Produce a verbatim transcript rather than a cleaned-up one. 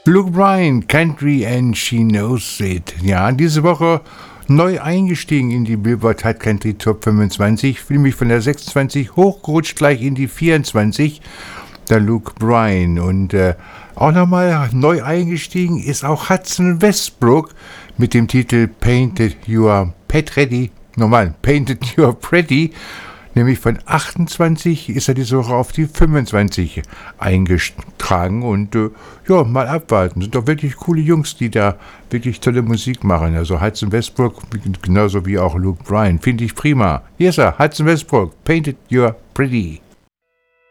Luke Bryan, Country and She Knows It. Ja, diese Woche neu eingestiegen in die Billboard Hot Country Top fünfundzwanzig, nämlich von der sechsundzwanzig hochgerutscht gleich in die vierundzwanzig, der Luke Bryan. Und äh, auch nochmal neu eingestiegen ist auch Hudson Westbrook mit dem Titel Painted You're Pet Ready, nochmal, Painted You're Pretty. Nämlich von achtundzwanzig ist er diese Woche auf die fünfundzwanzig eingetragen und äh, ja, mal abwarten. Sind doch wirklich coole Jungs, die da wirklich tolle Musik machen. Also Hudson Westbrook, genauso wie auch Luke Bryan. Finde ich prima. Hier ist er, Hudson Westbrook, Painted You're Pretty.